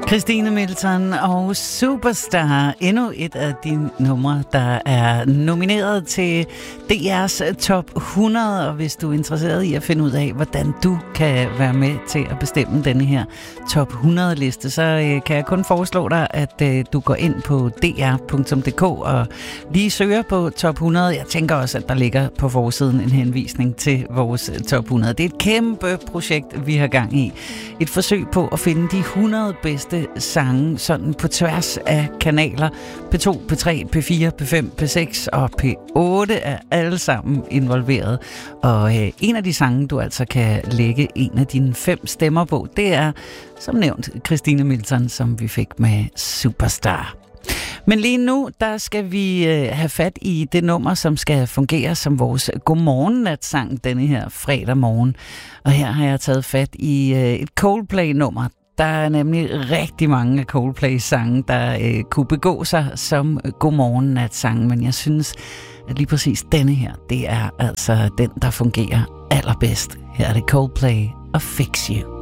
Christine Milton og Superstar. Endnu et af de numre, der er nomineret til DR's Top 100. Og hvis du er interesseret i at finde ud af, hvordan du kan være med til at bestemme denne her Top 100-liste, så kan jeg kun foreslå dig, at du går ind på dr.dk og lige søger på Top 100. Jeg tænker også, at der ligger på forsiden en henvisning til vores Top 100. Det er et kæmpe projekt, vi har gang i. Et forsøg på at finde de 100 bedste sange sådan på tværs af kanaler. P2, P3, P4, P5, P6 og P8 er alle sammen involveret. Og en af de sange, du altså kan lægge en af dine 5 stemmer på, det er som nævnt Christine Milton, som vi fik med Superstar. Men lige nu, der skal vi have fat i det nummer, som skal fungere som vores godmorgen-natsang denne her fredag morgen. Og her har jeg taget fat i et Coldplay-nummer. Der er nemlig rigtig mange af Coldplay-sange, der kunne begå sig som godmorgen-natsang. Men jeg synes, at lige præcis denne her, det er altså den, der fungerer allerbedst. Her er det Coldplay og Fix You.